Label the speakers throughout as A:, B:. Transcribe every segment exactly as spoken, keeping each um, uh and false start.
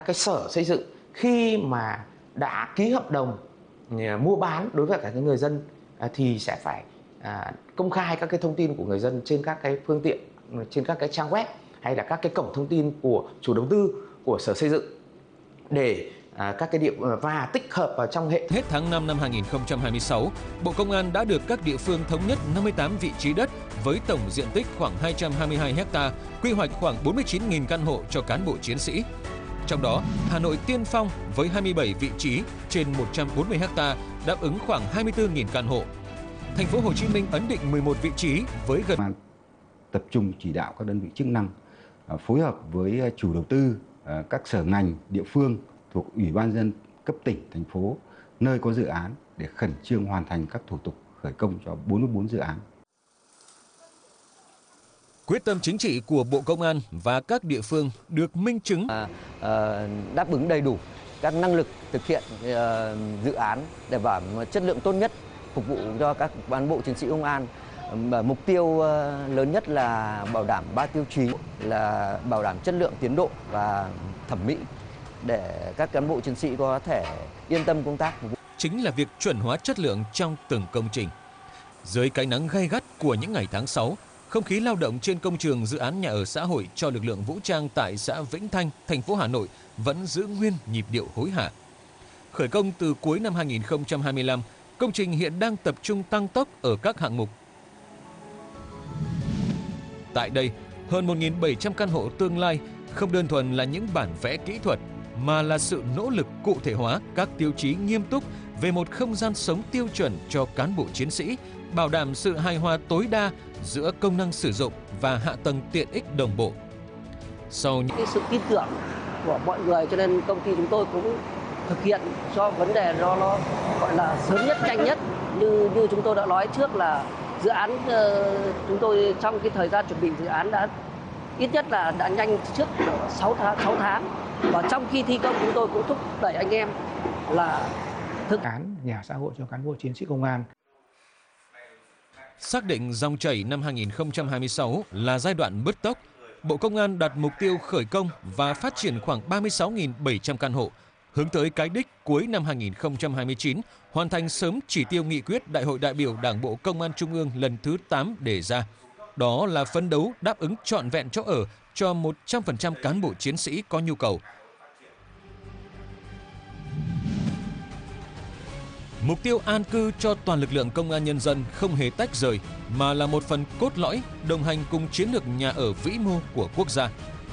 A: Cái sở xây dựng khi mà đã ký hợp đồng mua bán đối với cả cái người dân thì sẽ phải công khai các cái thông tin của người dân trên các cái phương tiện, trên các cái trang web hay là các cái cổng thông tin của chủ đầu tư của sở xây dựng để các cái địa và tích hợp vào trong hệ.
B: Hết tháng năm năm hai nghìn không trăm hai mươi sáu, Bộ Công an đã được các địa phương thống nhất năm mươi tám vị trí đất với tổng diện tích khoảng hai trăm hai mươi hai héc-ta, quy hoạch khoảng bốn mươi chín nghìn căn hộ cho cán bộ chiến sĩ. Trong đó, Hà Nội tiên phong với hai mươi bảy vị trí trên một trăm bốn mươi héc-ta, đáp ứng khoảng hai mươi tư nghìn căn hộ. Thành phố Hồ Chí Minh ấn định mười một vị trí với gần
C: tập trung chỉ đạo các đơn vị chức năng phối hợp với chủ đầu tư, các sở ngành, địa phương thuộc Ủy ban nhân dân cấp tỉnh, thành phố nơi có dự án để khẩn trương hoàn thành các thủ tục khởi công cho bốn mươi bốn dự án.
B: Quyết tâm chính trị của Bộ Công an và các địa phương được minh chứng
D: à, à, đáp ứng đầy đủ các năng lực thực hiện à, dự án để bảo chất lượng tốt nhất phục vụ cho các cán bộ chiến sĩ công an. Mà mục tiêu lớn nhất là bảo đảm ba tiêu chí là bảo đảm chất lượng, tiến độ và thẩm mỹ để các cán bộ chiến sĩ có thể yên tâm công tác.
B: Chính là việc chuẩn hóa chất lượng trong từng công trình. Dưới cái nắng gay gắt của những ngày tháng sáu, không khí lao động trên công trường dự án nhà ở xã hội cho lực lượng vũ trang tại xã Vĩnh Thanh, thành phố Hà Nội vẫn giữ nguyên nhịp điệu hối hả. Khởi công từ cuối năm hai nghìn không trăm hai mươi lăm, công trình hiện đang tập trung tăng tốc ở các hạng mục. Tại đây, hơn một nghìn bảy trăm căn hộ tương lai không đơn thuần là những bản vẽ kỹ thuật, mà là sự nỗ lực cụ thể hóa các tiêu chí nghiêm túc về một không gian sống tiêu chuẩn cho cán bộ chiến sĩ, bảo đảm sự hài hòa tối đa giữa công năng sử dụng và hạ tầng tiện ích đồng bộ.
E: Sau những cái sự tin tưởng của mọi người cho nên công ty chúng tôi cũng thực hiện cho vấn đề đó nó gọi là sớm nhất, nhanh nhất. Như như chúng tôi đã nói trước là dự án uh, chúng tôi trong cái thời gian chuẩn bị dự án đã ít nhất là đã nhanh trước sáu tháng. Và trong khi thi công chúng tôi cũng thúc đẩy anh em là
A: thực án nhà xã hội cho cán bộ chiến sĩ công an.
B: Xác định dòng chảy năm hai nghìn không trăm hai mươi sáu là giai đoạn bứt tốc, Bộ Công an đặt mục tiêu khởi công và phát triển khoảng ba mươi sáu nghìn bảy trăm căn hộ, hướng tới cái đích cuối năm hai nghìn không trăm hai mươi chín, hoàn thành sớm chỉ tiêu nghị quyết Đại hội đại biểu Đảng bộ Công an Trung ương lần thứ tám đề ra. Đó là phấn đấu đáp ứng trọn vẹn chỗ ở cho một trăm phần trăm cán bộ chiến sĩ có nhu cầu. Mục tiêu an cư cho toàn lực lượng công an nhân dân không hề tách rời, mà là một phần cốt lõi đồng hành cùng chiến lược nhà ở vĩ mô của quốc gia.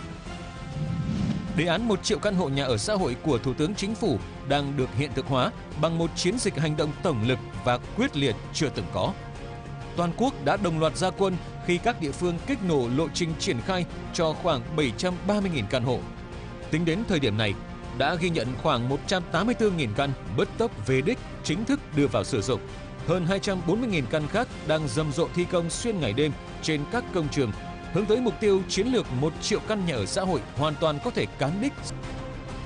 B: Đề án một triệu căn hộ nhà ở xã hội của Thủ tướng Chính phủ đang được hiện thực hóa bằng một chiến dịch hành động tổng lực và quyết liệt chưa từng có. Toàn quốc đã đồng loạt ra quân khi các địa phương kích nổ lộ trình triển khai cho khoảng bảy trăm ba mươi nghìn căn hộ. Tính đến thời điểm này, đã ghi nhận khoảng một trăm tám mươi tư nghìn căn bứt tốc về đích chính thức đưa vào sử dụng. Hơn hai trăm bốn mươi nghìn căn khác đang rầm rộ thi công xuyên ngày đêm trên các công trường, hướng tới mục tiêu chiến lược một triệu căn nhà ở xã hội hoàn toàn có thể cán đích.